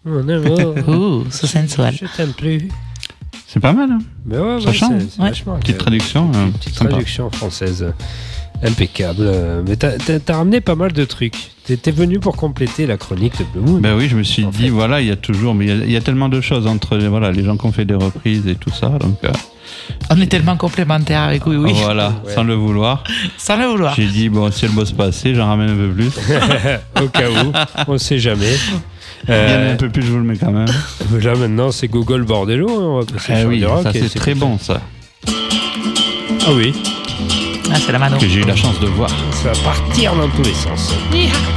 C'est sensuel. Je t'aime plus. C'est pas mal, hein. Mais ouais, Ça change. c'est vachement Petite agréable. traduction. Petite sympa. traduction française. Impeccable. Mais t'as ramené pas mal de trucs. T'es venu pour compléter la chronique de Blue Moon. Ben oui, je me suis En dit, fait. voilà, il y a toujours, mais il y a tellement de choses entre les gens qui ont fait des reprises et tout ça, donc On est tellement complémentaires avec Oui. voilà, Ouais. sans le vouloir. Sans le vouloir. J'ai dit, bon, si elle bosse pas assez, j'en ramène un peu plus. Au cas où, on sait jamais. Il y en a un peu plus, je vous le mets quand même. Là maintenant, c'est Google Bordello. Hein, on va passer sur oui, du rock ça et c'est très comme bon, ça, Ah oui, Ah, c'est la mano. que j'ai eu la chance de voir. ça va partir dans tous les sens.